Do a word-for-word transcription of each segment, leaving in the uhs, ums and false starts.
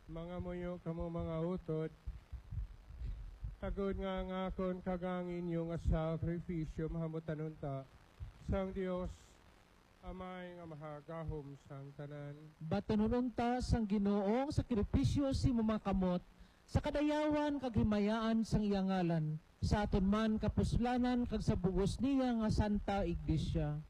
mga muyo kamo mga utod, tagod nga nga kon kagangin yung sakrifisyo mahamutanunta sang Dios amay nga mahagahom sang tanan. Batunununta sang Ginoong sakripisyo si mamakamot sa kadayawan kag himayaan sang iyangalan sa aton man kapuslanan kag sa bugos niya nga Santa Iglesia.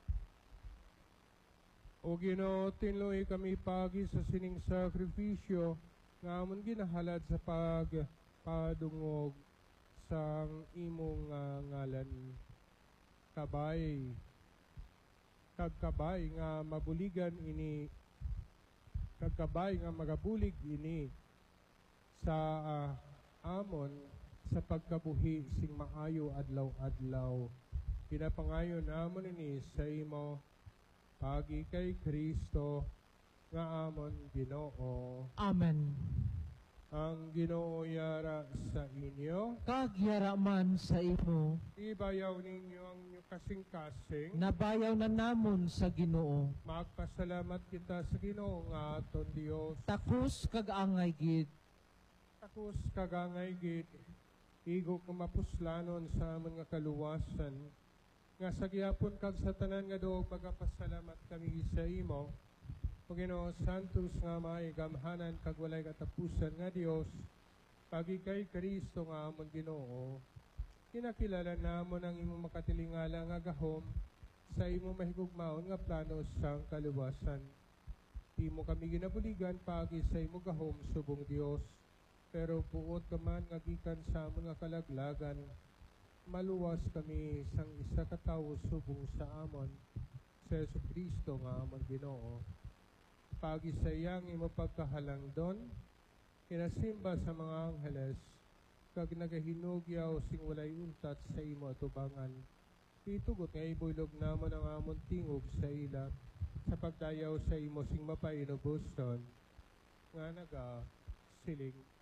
O Ginoo, tinloy kami pagi sa sining sakrifisyo nga amon ginahalad sa pagpadungog sang imong uh, ngalan. Kabay, kagkabay nga mabuligan ini, kagkabay nga magabulig ini sa uh, amon sa pagkabuhi sing maayo adlaw-adlaw. Pinapangayon namon ini sa imo pagi kay Kristo nga amon Ginoo. Amen. Ang Ginoo yara sa inyo, Kag yara man sa imo, ibayaw ninyo ang inyong kasing-kasing. nabayaw na namon sa Ginoo. Magpasalamat kita sa Ginoo nga aton Dios. Takus kag angay gid. Takos kagangay gid, igo kumapuslanon sa amon nga kaluwasan. Nga sa gihapon kag sa tanan nga doog magapasalamat kami sa imo. O Ginoo Santos nga maigamhanan kag walay katapusan nga Dios, pagi kay Kristo nga amon Ginoo. Kinakilala namon ang imong makatilingala nga gahom sa imong mahigugmaon nga plano sang kaluwasan. Imo kami ginabuligan pagi sa imong gahom subong Dios, pero puot ka man nga gikan sa amon nga kalaglagan. Maluwas kami sang isa ka tawo subong sa amon sa Jesucristo nga amon Ginoo. Pagi sa iyang imo pagkahalangdon, kinasimba sa mga angheles, kag nagahinugyaw sing walay untat sa imo atubangan. Itugot nga ibulog namon ang amon tingog sa ila, sa pagdayaw sa imo sing mapainubuson, nga naga siling